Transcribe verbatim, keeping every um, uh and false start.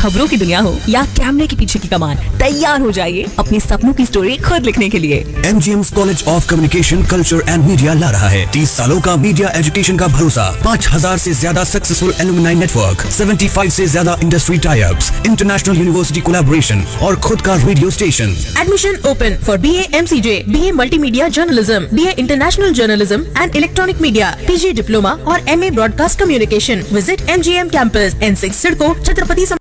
खबरों की दुनिया हो या कैमरे के पीछे की कमान, तैयार हो जाइए अपने सपनों की स्टोरी खुद लिखने के लिए। M G M college of communication, culture and media ला रहा है तीस सालों का मीडिया एजुकेशन का भरोसा, पाँच हजार से ज्यादा सक्सेसफुल एलुमनाई नेटवर्क, पचहत्तर से ज्यादा industry tie-ups, international university collaboration और खुद का radio station. Admission open for B A M C J, B A Multimedia Journalism, B A International Journalism and Electronic Media, P G Diploma और M A Broadcast Communication. Visit M G M Campus, N six Sidco, Chhatrapati